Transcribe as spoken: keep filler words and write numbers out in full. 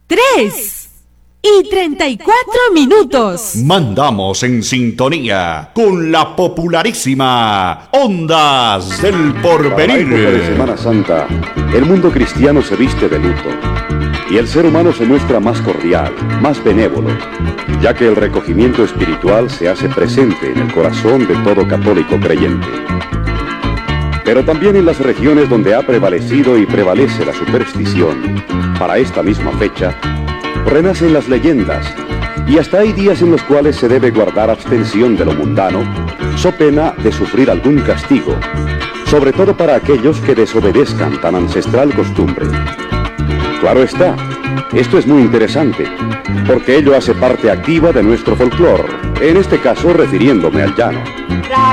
tres y treinta y cuatro minutos. Mandamos en sintonía con la popularísima Ondas del Porvenir. Para la época de Semana Santa, el mundo cristiano se viste de luto y el ser humano se muestra más cordial, más benévolo, ya que el recogimiento espiritual se hace presente en el corazón de todo católico creyente. Pero también en las regiones donde ha prevalecido y prevalece la superstición, para esta misma fecha, renacen las leyendas, y hasta hay días en los cuales se debe guardar abstención de lo mundano, so pena de sufrir algún castigo, sobre todo para aquellos que desobedezcan tan ancestral costumbre. Claro está, esto es muy interesante, porque ello hace parte activa de nuestro folclore, en este caso refiriéndome al llano.